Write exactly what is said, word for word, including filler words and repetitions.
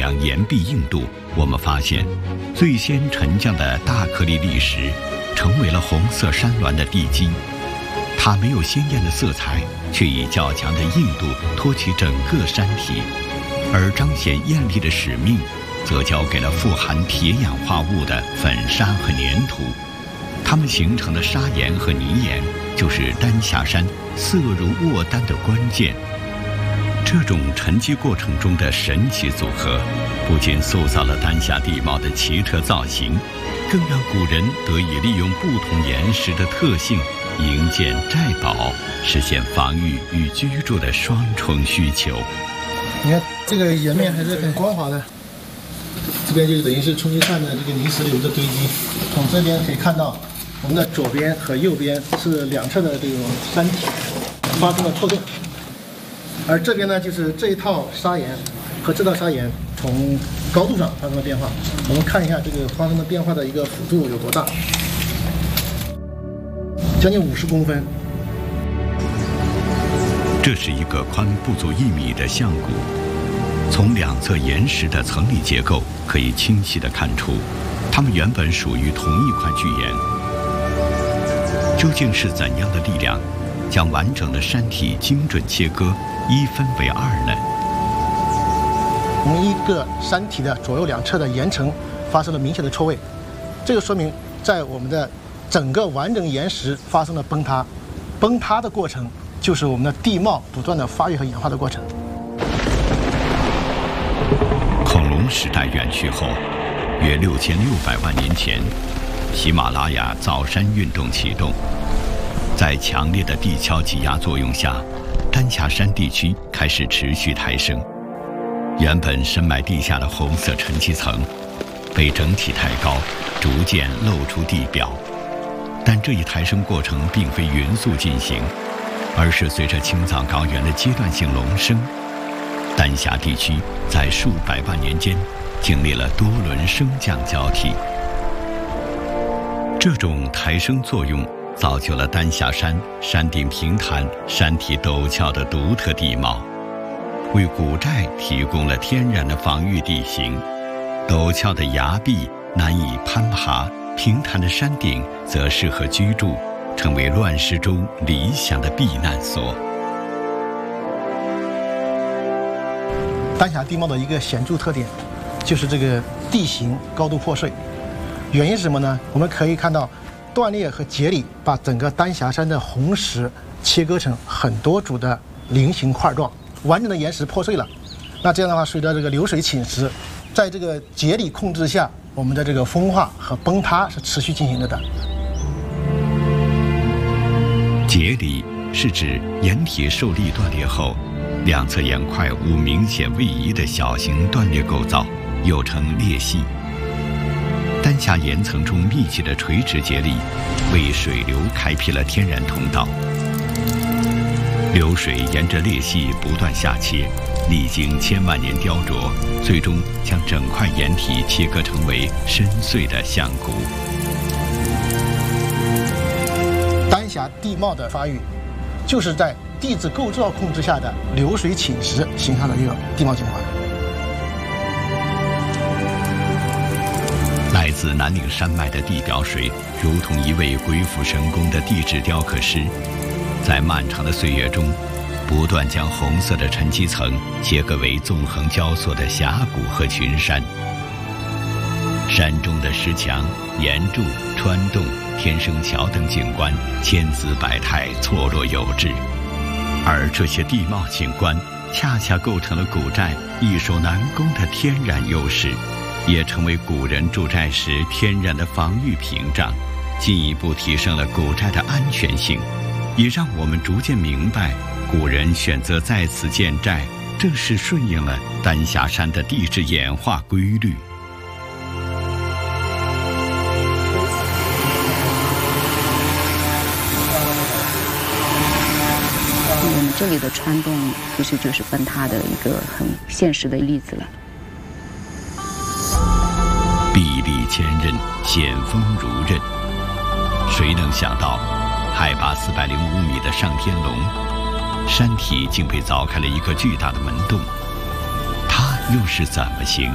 量岩壁硬度，我们发现，最先沉降的大颗粒砾石，成为了红色山峦的地基。它没有鲜艳的色彩，却以较强的硬度托起整个山体，而彰显艳丽的使命，则交给了富含铁氧化物的粉沙和粘土。它们形成的砂岩和泥岩，就是丹霞山色如卧丹的关键。这种沉积过程中的神奇组合，不仅塑造了丹霞地貌的奇特造型，更让古人得以利用不同岩石的特性，营建寨堡，实现防御与居住的双重需求。 你看这个岩面还是很光滑的，这边就等于是冲积扇的这个泥石流的堆积。从这边可以看到，我们的左边和右边是两侧的这种山体发生了破洞，而这边呢，就是这一套砂岩和这套砂岩从高度上发生了变化。我们看一下这个发生的变化的一个幅度有多大，将近五十公分。 这是一个宽不足一米的象谷，从两侧岩石的层理结构可以清晰地看出，它们原本属于同一块巨岩。究竟是怎样的力量，将完整的山体精准切割，一分为二呢？ 同一个山体的左右两侧的岩层发生了明显的错位，这个说明在我们的整个完整岩石发生了崩塌，崩塌的过程就是我们的地貌不断的发育和演化的过程。 恐龙时代远去后，约六千六百万年前，喜马拉雅造山运动启动，在强烈的地壳挤压作用下，丹霞山地区开始持续抬升。原本深埋地下的红色沉积层被整体抬高，逐渐露出地表。但这一抬升过程并非匀速进行，而是随着青藏高原的阶段性隆升，丹霞地区在数百万年间经历了多轮升降交替。这种抬升作用造就了丹霞山山顶平坦、山体陡峭的独特地貌，为古寨提供了天然的防御地形。陡峭的崖壁难以攀爬，平坦的山顶则适合居住，成为乱世中理想的避难所。 丹霞地貌的一个显著特点，就是这个地形高度破碎。原因是什么呢？我们可以看到，断裂和节理把整个丹霞山的红石切割成很多组的菱形块状，完整的岩石破碎了。那这样的话，随着这个流水侵蚀，在这个节理控制下，我们的这个风化和崩塌是持续进行着的。 节理是指岩体受力断裂后，两侧岩块无明显位移的小型断裂构造，又称裂隙。丹霞岩层中密集的垂直节理，为水流开辟了天然通道。流水沿着裂隙不断下切，历经千万年雕琢，最终将整块岩体切割成为深邃的象谷。 丹霞地貌的发育，就是在地质构造控制下的流水侵蚀形成的一个地貌景观。 来自南岭山脉的地表水，如同一位鬼斧神工的地质雕刻师，在漫长的岁月中，不断将红色的沉积层切割为纵横交错的峡谷和群山。山中的石墙、岩柱、穿洞、天生桥等景观，千姿百态，错落有致。而这些地貌景观，恰恰构成了古寨易守难攻的天然优势，也成为古人筑寨时天然的防御屏障，进一步提升了古寨的安全性，也让我们逐渐明白，古人选择在此建寨，正是顺应了丹霞山的地质演化规律。 我们这里的穿洞其实就是崩塌的一个很现实的例子了。 壁立千仞，险峰如刃。谁能想到，海拔四百零五米的上天龙，山体竟被凿开了一个巨大的门洞，它又是怎么形